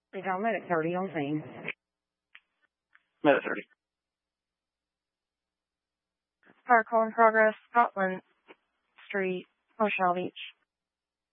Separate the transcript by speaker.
Speaker 1: They call medic 30 on scene.
Speaker 2: Medic 30.
Speaker 3: Fire call in progress, Scotland Street, Ocean Beach.